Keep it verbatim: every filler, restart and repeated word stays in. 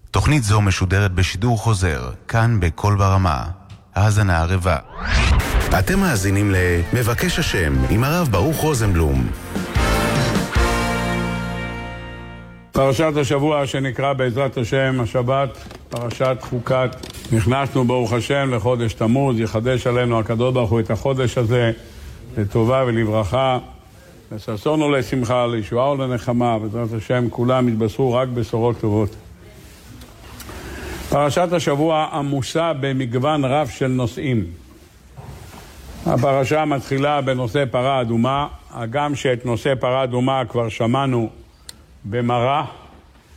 תוכנית זו משודרת בשידור חוזר, כאן בכל ברמה. האזנה ערבה. אתם מאזינים למבקש השם עם הרב ברוך רוזנבלום. פרשת השבוע שנקרא בעזרת השם השבת, פרשת חוקת. נכנסנו ברוך השם לחודש תמוז, יחדש עלינו הקדוש ברוך הוא את החודש הזה לטובה ולברכה, לששון ולשמחה, לישועה ולנחמה. בעזרת השם כולם יתבשרו רק בשורות טובות. פרשת השבוע עמוסה במגוון רב של נושאים. הפרשה מתחילה בנושא פרה אדומה, הגם שאת נושא פרה אדומה כבר שמענו במראה,